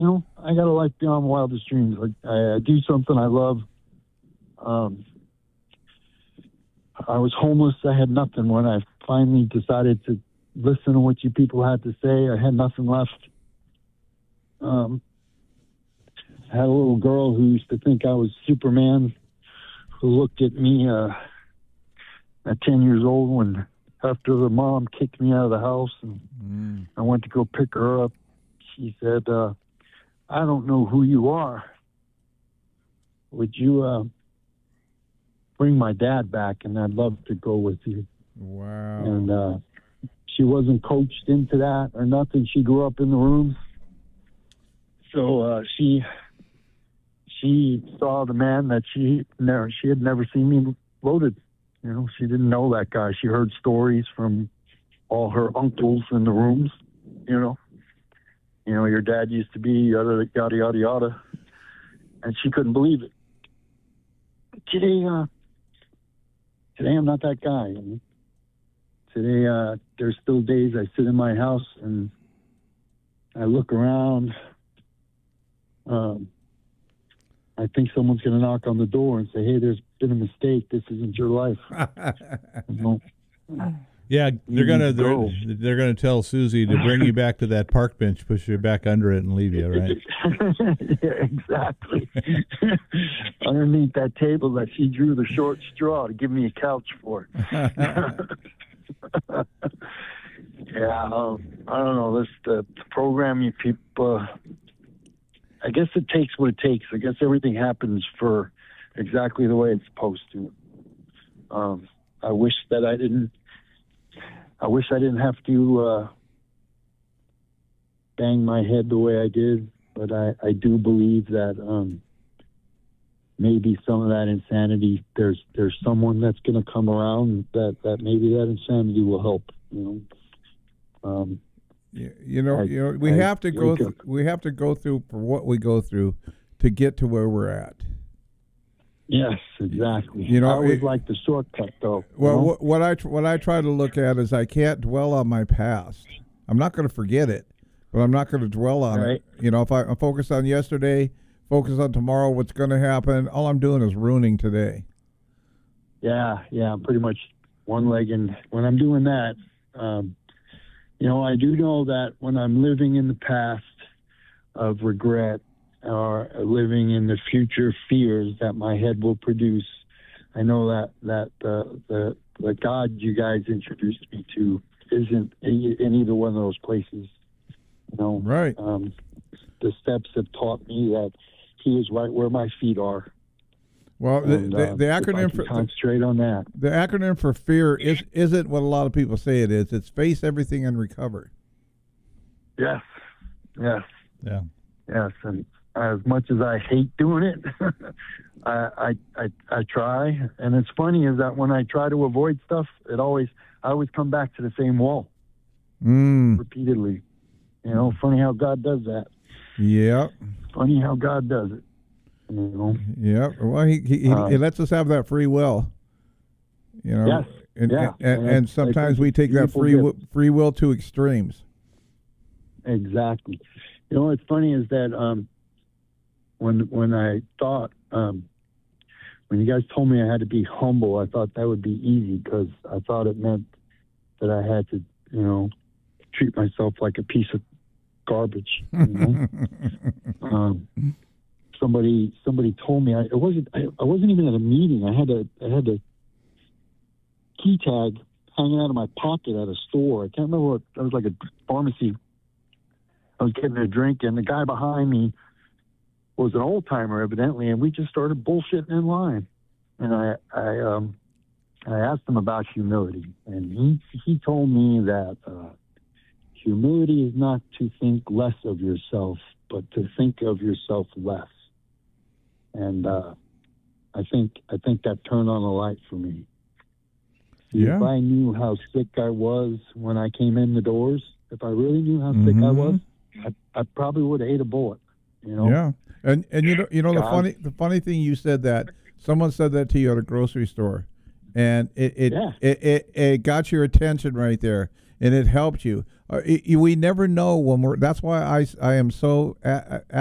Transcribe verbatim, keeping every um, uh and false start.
you know, I got a life beyond wildest dreams. Like I, I do something I love. Um, I was homeless. I had nothing. When I finally decided to listen to what you people had to say, I had nothing left. Um, I had a little girl who used to think I was Superman, who looked at me uh, at ten years old when after the mom kicked me out of the house and mm. I went to go pick her up. She said, uh, I don't know who you are. Would you uh, bring my dad back, and I'd love to go with you. Wow. And uh, she wasn't coached into that or nothing. She grew up in the room. So uh, she she saw the man that she never she had never seen me loaded. You know, she didn't know that guy. She heard stories from all her uncles in the rooms. You know, you know, your dad used to be yada yada yada yada, and she couldn't believe it. Today, uh, today I'm not that guy. Today, uh, there's still days I sit in my house and I look around. Um, I think someone's going to knock on the door and say, hey, there's been a mistake. This isn't your life. You know? Yeah, they're going to they're, they're going to tell Susie to bring you back to that park bench, push you back under it, and leave you, right? Yeah, exactly. Underneath that table that she drew the short straw to give me a couch for. Yeah, um, I don't know. This the, the program you people. Uh, I guess it takes what it takes. I guess everything happens for exactly the way it's supposed to. Um, I wish that I didn't. I wish I didn't have to uh, bang my head the way I did, but I, I do believe that um, maybe some of that insanity. There's there's someone that's going to come around that, that maybe that insanity will help. You know. Um, you, you know, I, you know, we I, have to go. Th- we have to go through for what we go through to get to where we're at. Yes, exactly. You know, I always it, like the shortcut, though. Well, you know? what, what I what I try to look at is I can't dwell on my past. I'm not going to forget it, but I'm not going to dwell on right. it. You know, if I, I focus on yesterday, focus on tomorrow, what's going to happen, all I'm doing is ruining today. Yeah, yeah, I'm pretty much one leg in. When I'm doing that, um, you know, I do know that when I'm living in the past of regret, or living in the future fears that my head will produce, I know that that uh, the the God you guys introduced me to isn't in either one of those places. You know, right? Um, the steps have taught me that He is right where my feet are. Well, and, the, the, uh, the acronym for concentrate on that. The acronym for fear is isn't what a lot of people say it is. It's face everything and recover. Yes. Yes. Yeah. Yes, and as much as I hate doing it, I, I I I try. And it's funny is that when I try to avoid stuff, it always I always come back to the same wall mm. repeatedly. You know, funny how God does that. Yeah. Funny how God does it. You know. Yeah. Well, he he, uh, he lets us have that free will. You know. Yes. And yeah. and, and, and sometimes we take that free will, free will to extremes. Exactly. You know what's funny is that um, when when I thought um, when you guys told me I had to be humble, I thought that would be easy because I thought it meant that I had to, you know, treat myself like a piece of garbage. You know? um, somebody somebody told me I it wasn't I, I wasn't even at a meeting. I had a I had a key tag hanging out of my pocket at a store. I can't remember what it was, like a pharmacy. I was getting a drink, and the guy behind me was an old timer, evidently, and we just started bullshitting in line. And I, I, um, I asked him about humility, and he he told me that uh, humility is not to think less of yourself, but to think of yourself less. And uh, I think I think that turned on a light for me. Yeah. If I knew how sick I was when I came in the doors, if I really knew how mm-hmm. sick I was, I, I probably would have ate a bullet, you know. Yeah, and and you know you know God. the funny the funny thing you said that someone said that to you at a grocery store, and it it, yeah. it, it it got your attention right there, and it helped you. Uh, it, we never know when we're. That's why I I am so. A,